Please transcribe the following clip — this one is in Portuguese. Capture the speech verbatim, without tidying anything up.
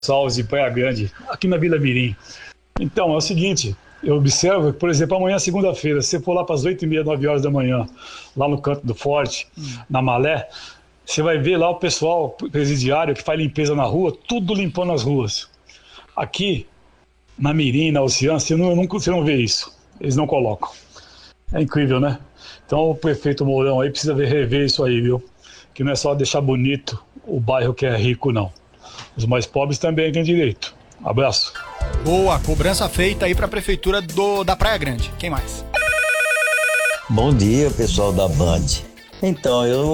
Gonçalves e Praia Grande, aqui na Vila Mirim. Então, é o seguinte, eu observo, por exemplo, amanhã, segunda-feira, se você for lá para as oito e meia, nove horas da manhã, lá no Canto do Forte, hum. na Malé, você vai ver lá o pessoal presidiário que faz limpeza na rua, tudo limpando as ruas. Aqui, na Mirim, na Oceana, você não, não, você não vê isso. Eles não colocam. É incrível, né? Então o prefeito Mourão aí precisa rever isso aí, viu? Que não é só deixar bonito o bairro que é rico, não. Os mais pobres também têm direito. Abraço. Boa, cobrança feita aí para a prefeitura do, da Praia Grande. Quem mais? Bom dia, pessoal da Band. Então, eu